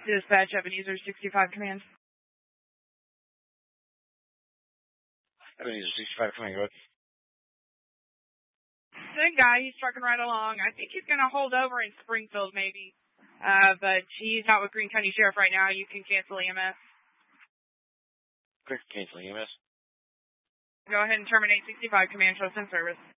Dispatch, Ebenezer 65 command. Ebenezer 65 command, go ahead. Good guy, he's trucking right along. I think he's going to hold over in Springfield maybe. But he's not with Greene County Sheriff right now. You can cancel EMS. Quick, cancel EMS. Go ahead and terminate 65 command, show in service.